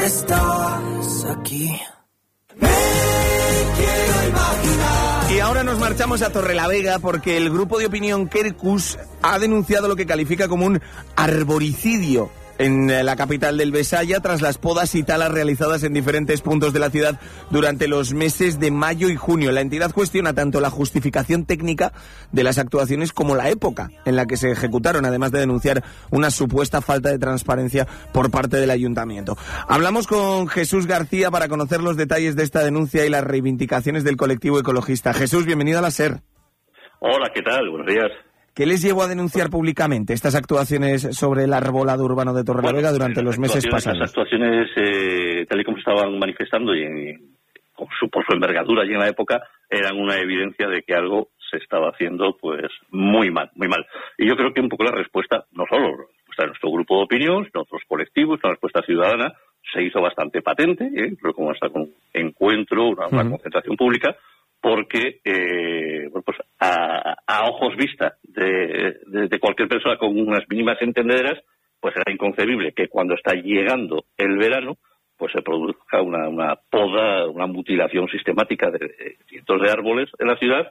estás aquí. Me quiero imaginar. Y ahora nos marchamos a Torrelavega porque el grupo de opinión Quercus ha denunciado lo que califica como un arboricidio en la capital del Besaya tras las podas y talas realizadas en diferentes puntos de la ciudad durante los meses de mayo y junio. La entidad cuestiona tanto la justificación técnica de las actuaciones como la época en la que se ejecutaron, además de denunciar una supuesta falta de transparencia por parte del ayuntamiento. Hablamos con Jesús García para conocer los detalles de esta denuncia y las reivindicaciones del colectivo ecologista. Jesús, bienvenido a la SER. Hola, ¿qué tal? Buenos días. ¿Qué les llevó a denunciar públicamente estas actuaciones sobre el arbolado urbano de Torrelavega durante los meses pasados? Las actuaciones, tal y como estaban manifestando y por su envergadura y en la época, eran una evidencia de que algo se estaba haciendo pues muy mal, muy mal. Y yo creo que un poco la respuesta, no solo la respuesta de nuestro grupo de opinión, sino otros colectivos, la respuesta ciudadana, se hizo bastante patente, creo como hasta con un encuentro, una concentración pública, porque pues a ojos vista de cualquier persona con unas mínimas entendederas, pues era inconcebible que cuando está llegando el verano pues se produzca una poda, una mutilación sistemática de cientos de árboles en la ciudad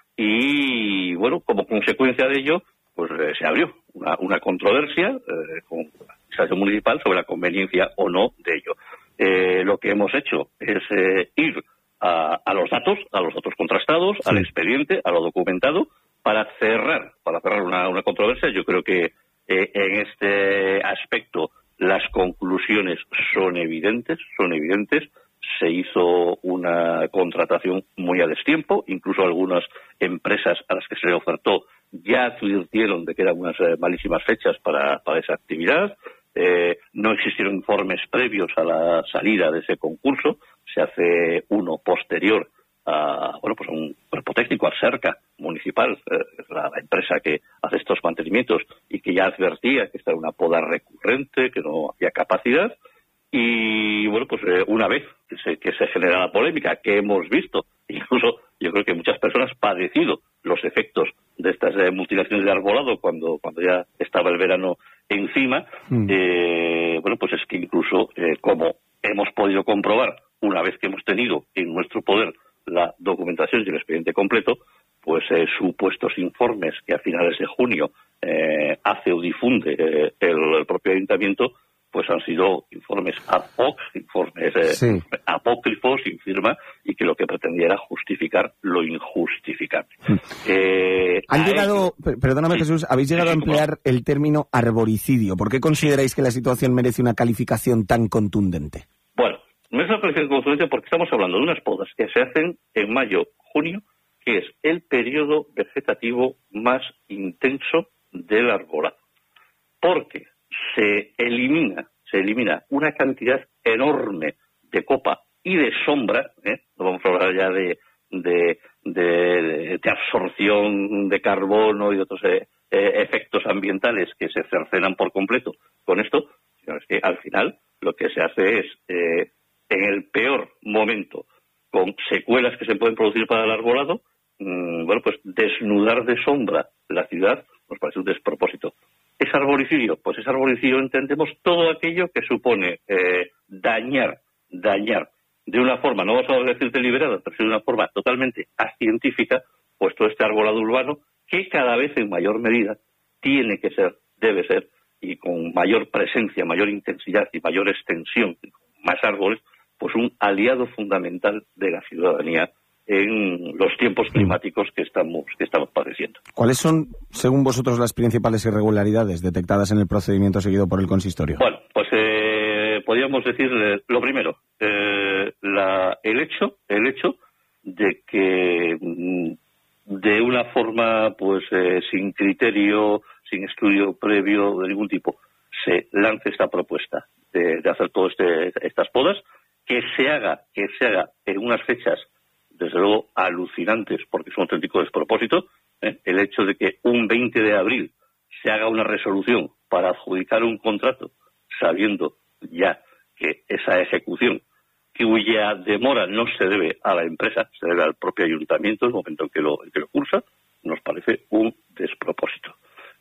y bueno, como consecuencia de ello pues se abrió una controversia con la administración municipal sobre la conveniencia o no de ello. Lo que hemos hecho es ir a los datos contrastados, sí, al expediente, a lo documentado, para cerrar una controversia. Yo creo que en este aspecto las conclusiones son evidentes. Se hizo una contratación muy a destiempo, incluso algunas empresas a las que se le ofertó ya advirtieron de que eran unas malísimas fechas para esa actividad. No existieron informes previos a la salida de ese concurso, se hace uno posterior a un cuerpo técnico, a Serca Municipal, la empresa que hace estos mantenimientos y que ya advertía que esta era una poda recurrente, que no había capacidad. Y una vez que se genera la polémica, que hemos visto, incluso yo creo que muchas personas padecido los efectos de estas mutilaciones de arbolado cuando ya estaba el verano encima, es que incluso como hemos podido comprobar una vez que hemos tenido en nuestro poder la documentación y el expediente completo, pues supuestos informes que a finales de junio hace o difunde el propio ayuntamiento, pues han sido informes ad hoc, apócrifos, sin firma, y que lo que pretendía era justificar lo injustificable. Perdóname, Jesús, habéis llegado a emplear el término arboricidio. ¿Por qué consideráis que la situación merece una calificación tan contundente? Bueno, no es una calificación contundente porque estamos hablando de unas podas que se hacen en mayo-junio, que es el periodo vegetativo más intenso del arbolado. Porque se elimina una cantidad enorme de copa y de sombra, no vamos a hablar ya de absorción de carbono y otros efectos ambientales que se cercenan por completo con esto, sino es que al final lo que se hace es, en el peor momento, con secuelas que se pueden producir para el arbolado, desnudar de sombra la ciudad nos parece un despropósito. ¿Es arboricidio? Pues es arboricidio, entendemos, todo aquello que supone dañar de una forma, no vamos a decir deliberada, pero de una forma totalmente acientífica, pues todo este arbolado urbano, que cada vez en mayor medida tiene que ser, debe ser, y con mayor presencia, mayor intensidad y mayor extensión, más árboles, pues un aliado fundamental de la ciudadanía en los tiempos climáticos que estamos padeciendo. ¿Cuáles son, según vosotros, las principales irregularidades detectadas en el procedimiento seguido por el consistorio? Bueno, pues podríamos decir lo primero, el hecho de que de una forma sin criterio, sin estudio previo de ningún tipo, se lance esta propuesta de hacer todas estas podas, que se haga en unas fechas desde luego alucinantes, porque es un auténtico despropósito, el hecho de que un 20 de abril se haga una resolución para adjudicar un contrato, sabiendo ya que esa ejecución, cuya demora no se debe a la empresa, se debe al propio ayuntamiento en el momento en que lo cursa, nos parece un despropósito.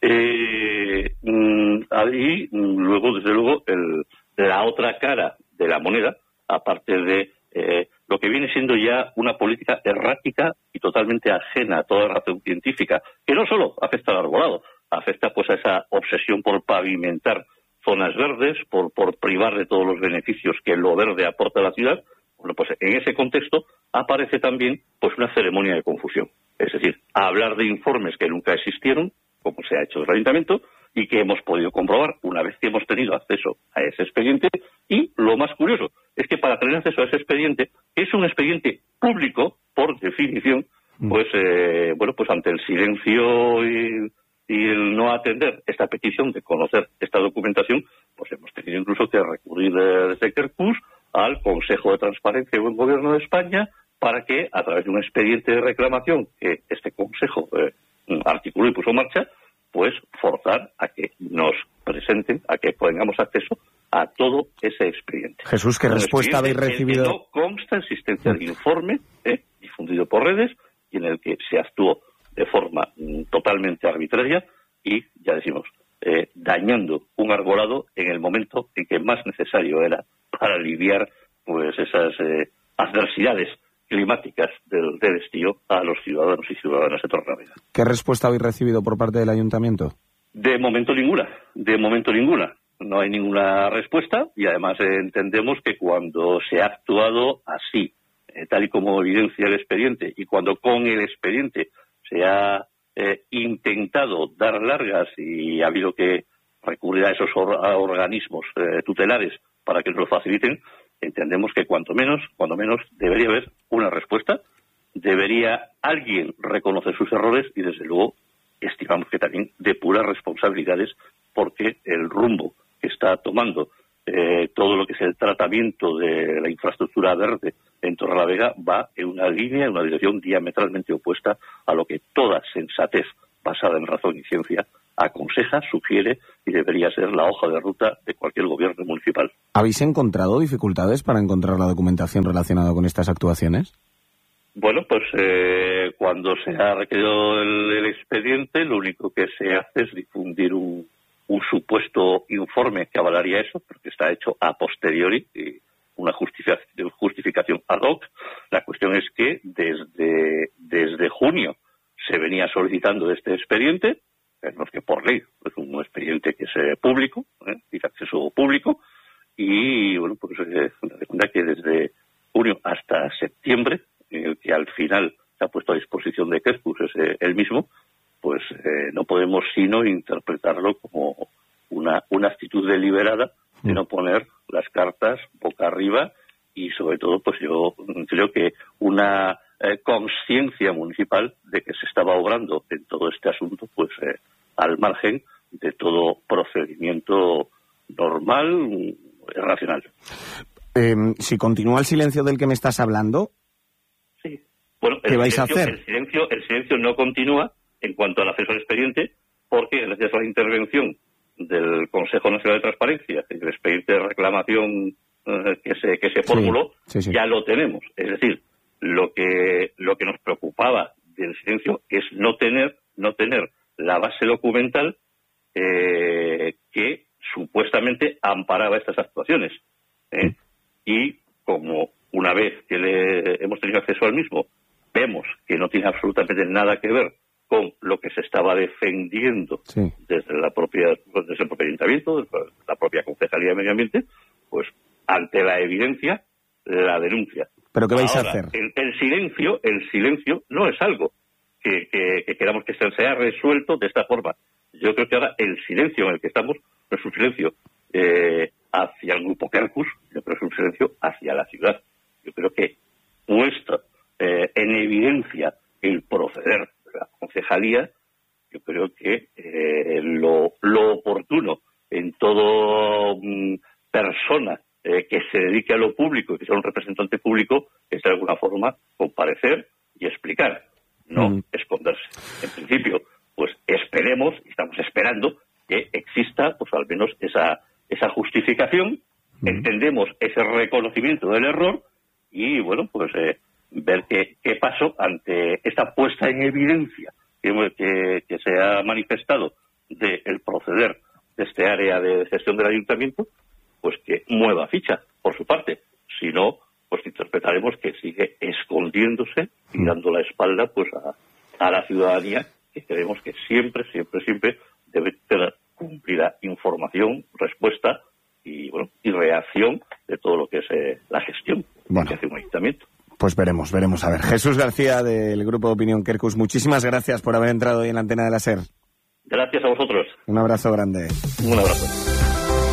Ahí, luego, desde luego, la otra cara de la moneda, aparte de lo que viene siendo ya una política errática y totalmente ajena a toda razón científica, que no solo afecta al arbolado, afecta pues a esa obsesión por pavimentar zonas verdes, por privar de todos los beneficios que lo verde aporta a la ciudad. Bueno, pues en ese contexto aparece también pues una ceremonia de confusión. Es decir, hablar de informes que nunca existieron, como se ha hecho en el Ayuntamiento, y que hemos podido comprobar una vez que hemos tenido acceso a ese expediente. Y lo más curioso es que para tener acceso a ese expediente, que es un expediente público, por definición, pues pues ante el silencio y el no atender esta petición de conocer esta documentación, pues hemos tenido incluso que recurrir desde Kerkus al Consejo de Transparencia y Buen Gobierno de España para que, a través de un expediente de reclamación que este Consejo articuló y puso en marcha, pues forzar a que nos presenten, a que tengamos acceso a todo ese expediente. Jesús, ¿qué respuesta habéis recibido? En el que no consta existencia de informe difundido por redes y en el que se actuó de forma totalmente arbitraria y, ya decimos, dañando un arbolado en el momento en que más necesario era para aliviar pues esas adversidades climáticas del estío a los ciudadanos y ciudadanas de Torrelavega. ¿Qué respuesta habéis recibido por parte del Ayuntamiento? De momento ninguna. No hay ninguna respuesta y además entendemos que cuando se ha actuado así, tal y como evidencia el expediente, y cuando con el expediente se ha intentado dar largas y ha habido que recurrir a esos organismos tutelares para que nos lo faciliten, entendemos que cuando menos debería haber una respuesta, debería alguien reconocer sus errores y desde luego estimamos que también depurar responsabilidades, porque el rumbo que está tomando todo lo que es el tratamiento de la infraestructura verde en Torrelavega va en una línea, en una dirección diametralmente opuesta a lo que toda sensatez basada en razón y ciencia aconseja, sugiere y debería ser la hoja de ruta de cualquier gobierno municipal. ¿Habéis encontrado dificultades para encontrar la documentación relacionada con estas actuaciones? Bueno, pues cuando se ha requerido el expediente, lo único que se hace es difundir un supuesto informe que avalaría eso, porque está hecho a posteriori, y una justificación ad hoc. La cuestión es que desde junio se venía solicitando este expediente, no es que por ley, es un expediente que es público, y de acceso público, y bueno, pues se da cuenta que desde junio hasta septiembre, en el que al final se ha puesto a disposición de Kerkus el mismo, pues no podemos sino interpretarlo como una actitud deliberada de no poner las cartas boca arriba y sobre todo pues yo creo que una conciencia municipal de que se estaba obrando en todo este asunto pues al margen de todo procedimiento normal, racional. Si continúa el silencio del que me estás hablando, sí. Bueno, ¿qué vais a hacer? El silencio no continúa en cuanto al acceso al expediente, porque gracias a la intervención del Consejo Nacional de Transparencia, el expediente de reclamación que se formuló, sí. ya lo tenemos. Es decir, lo que nos preocupaba del silencio es no tener la base documental que supuestamente amparaba estas actuaciones. Y como una vez que hemos tenido acceso al mismo, vemos que no tiene absolutamente nada que ver con lo que se estaba defendiendo desde el propio Ayuntamiento, desde la propia Concejalía de Medio Ambiente, pues ante la evidencia, la denuncia. ¿Pero qué vais Ahora, a hacer? El silencio no es algo que queramos que se haya resuelto de esta forma. Yo creo que ahora el silencio en el que estamos no es un silencio hacia el grupo Kerkus, yo creo que es un silencio hacia la ciudad. Yo creo que puesto en evidencia el proceder de la concejalía, yo creo que lo oportuno en todo persona que se dedique a lo público, que sea un representante público, es de alguna forma comparecer y explicar, no esconderse. En principio, pues esperemos, y estamos esperando, que exista pues al menos esa justificación, entendemos ese reconocimiento del error y bueno, pues ver qué pasó ante esta puesta en evidencia que se ha manifestado del proceder de este área de gestión del ayuntamiento, pues que mueva ficha, por su parte. Si no, pues interpretaremos que sigue escondiéndose y dando la espalda pues a la ciudadanía, que creemos que siempre debe tener cumplida información, respuesta y reacción de todo lo que es la gestión que hace un ayuntamiento. Pues veremos a ver. Jesús García, del Grupo de Opinión Quercus, muchísimas gracias por haber entrado hoy en la antena de la SER. Gracias a vosotros. Un abrazo grande. Un abrazo.